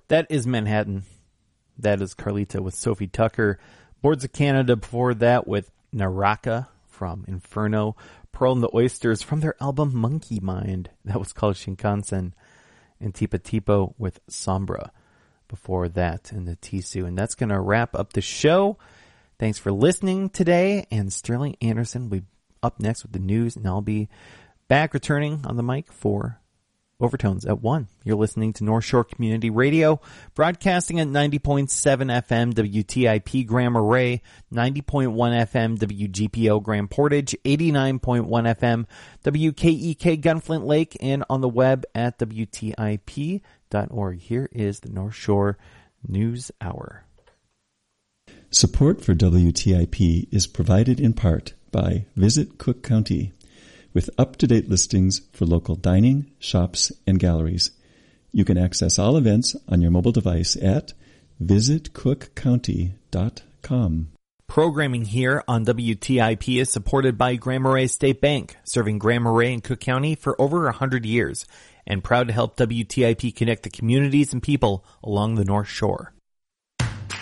That is Manhattan. That is Carlita with Sophie Tucker. Boards of Canada before that with Naraka from Inferno. Pearl and the Oysters from their album Monkey Mind. That was called Shinkansen. And Tipa Tipo with Sombra before that in the Tisu. And that's going to wrap up the show. Thanks for listening today. And Sterling Anderson will be up next with the news. And I'll be back returning on the mic for Overtones at 1. You're listening to North Shore Community Radio, broadcasting at 90.7 FM WTIP Grand Marais, 90.1 FM WGPO Grand Portage, 89.1 FM WKEK Gunflint Lake, and on the web at WTIP.org. Here is the North Shore News Hour. Support for WTIP is provided in part by Visit Cook County, with up-to-date listings for local dining, shops, and galleries. You can access all events on your mobile device at visitcookcounty.com. Programming here on WTIP is supported by Grand Marais State Bank, serving Grand Marais and Cook County for over 100 years, and proud to help WTIP connect the communities and people along the North Shore.